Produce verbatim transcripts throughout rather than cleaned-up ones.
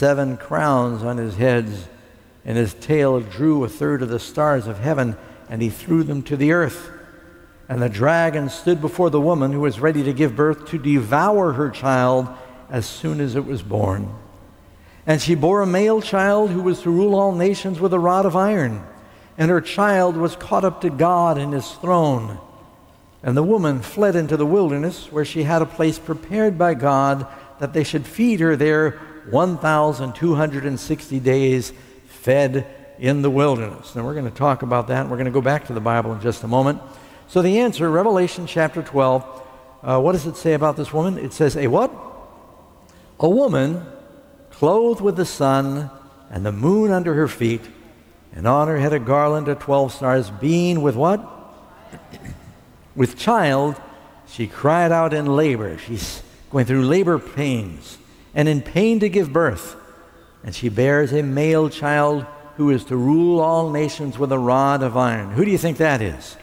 seven crowns on his heads, and his tail drew a third of the stars of heaven, and he threw them to the earth. And the dragon stood before the woman who was ready to give birth to devour her child as soon as it was born. And she bore a male child who was to rule all nations with a rod of iron. And her child was caught up to God in his throne. And the woman fled into the wilderness, where she had a place prepared by God that they should feed her there one thousand two hundred sixty days, fed in the wilderness. Now we're going to talk about that, and we're going to go back to the Bible in just a moment. So the answer, Revelation chapter twelve, uh, what does it say about this woman? It says, a what? A woman clothed with the sun and the moon under her feet, and on her head a garland of twelve stars, being with what? With child. She cried out in labor. She's going through labor pains, and in pain to give birth. And she bears a male child who is to rule all nations with a rod of iron. Who do you think that is?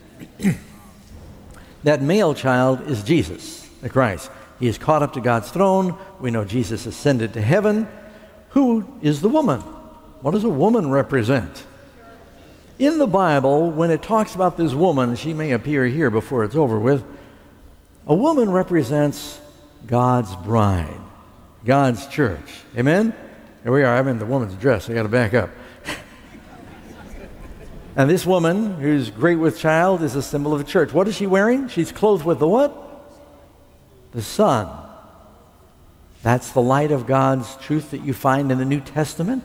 That male child is Jesus, the Christ. He is caught up to God's throne. We know Jesus ascended to heaven. Who is the woman? What does a woman represent? In the Bible, when it talks about this woman, she may appear here before it's over with. A woman represents God's bride, God's church. Amen? Here we are. I'm in the woman's dress. I got to back up. And this woman, who's great with child, is a symbol of the church. What is she wearing? She's clothed with the what? The sun. That's the light of God's truth that you find in the New Testament.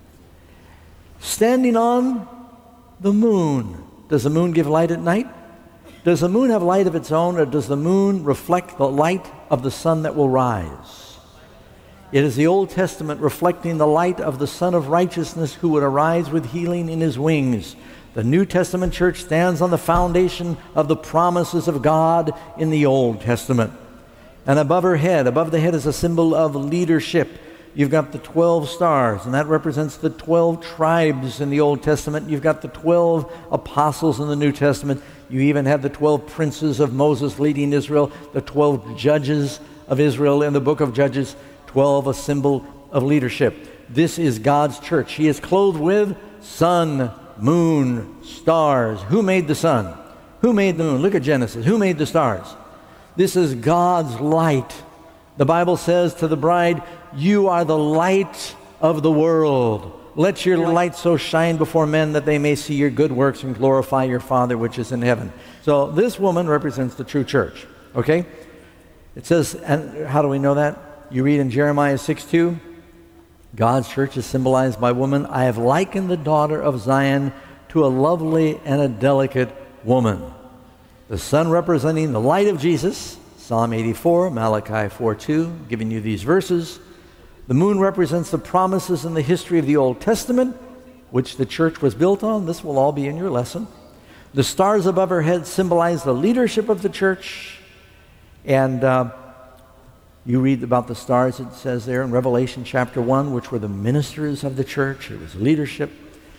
Standing on the moon. Does the moon give light at night? Does the moon have light of its own, or does the moon reflect the light of the sun that will rise? It is the Old Testament reflecting the light of the Son of Righteousness, who would arise with healing in his wings. The New Testament church stands on the foundation of the promises of God in the Old Testament. And above her head, above the head is a symbol of leadership. You've got the twelve stars, and that represents the twelve tribes in the Old Testament. You've got the twelve apostles in the New Testament. You even have the twelve princes of Moses leading Israel, the twelve judges of Israel in the book of Judges. twelve, a symbol of leadership. This is God's church. He is clothed with sun, moon, stars. Who made the sun? Who made the moon? Look at Genesis. Who made the stars? This is God's light. The Bible says to the bride, you are the light of the world. Let your light so shine before men that they may see your good works and glorify your Father which is in heaven. So this woman represents the true church. Okay? It says, and how do we know that? You read in Jeremiah six two, God's church is symbolized by woman. I have likened the daughter of Zion to a lovely and a delicate woman. The sun representing the light of Jesus, Psalm eighty-four, Malachi four two, giving you these verses. The moon represents the promises in the history of the Old Testament, which the church was built on. This will all be in your lesson. The stars above her head symbolize the leadership of the church. And uh, you read about the stars, it says there in Revelation chapter one, which were the ministers of the church. It was leadership.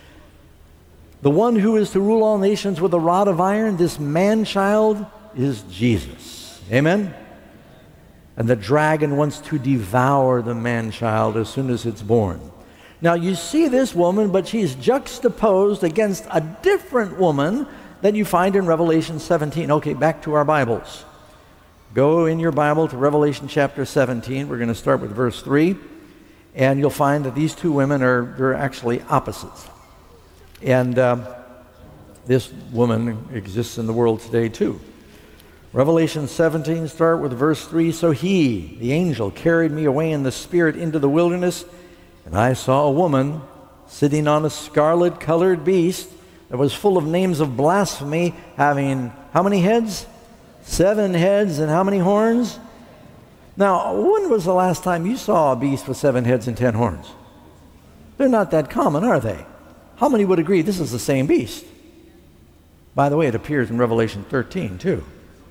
The one who is to rule all nations with a rod of iron, this man-child, is Jesus. Amen? And the dragon wants to devour the man-child as soon as it's born. Now you see this woman, but she's juxtaposed against a different woman that you find in Revelation seventeen. Okay, back to our Bibles. Go in your Bible to Revelation chapter seventeen. We're going to start with verse three. And you'll find that these two women are they're actually opposites. And uh, this woman exists in the world today too. Revelation seventeen, start with verse three. So he, the angel, carried me away in the spirit into the wilderness, and I saw a woman sitting on a scarlet-colored beast that was full of names of blasphemy, having how many heads? Seven heads, and how many horns? Now, when was the last time you saw a beast with seven heads and ten horns? They're not that common, are they? How many would agree this is the same beast? By the way, it appears in Revelation thirteen, too.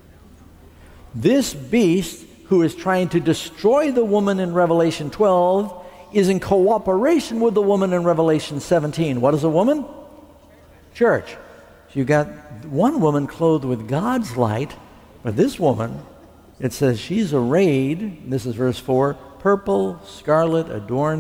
This beast, who is trying to destroy the woman in Revelation twelve, is in cooperation with the woman in Revelation seventeen. What is a woman? Church. So you got one woman clothed with God's light, but this woman, it says she's arrayed, this is verse four, purple, scarlet, adorned